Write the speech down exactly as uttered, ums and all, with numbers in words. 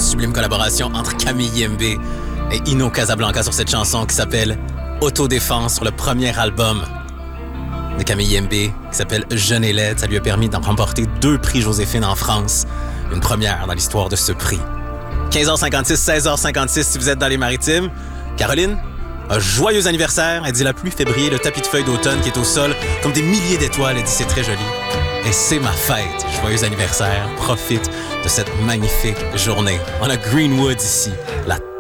sublime collaboration entre Camille Yembe et Ino Casablanca sur cette chanson qui s'appelle Autodéfense sur le premier album de Camille Yembe qui s'appelle Jeune et laide. Ça lui a permis d'en remporter deux prix Joséphine en France. Une première dans l'histoire de ce prix. quinze heures cinquante-six, seize heures cinquante-six si vous êtes dans les Maritimes. Caroline, un joyeux anniversaire. Elle dit la pluie fait briller le tapis de feuilles d'automne qui est au sol comme des milliers d'étoiles. Elle dit c'est très joli. Et c'est ma fête. Joyeux anniversaire. Profite de cette magnifique journée. On a Greenwood ici. La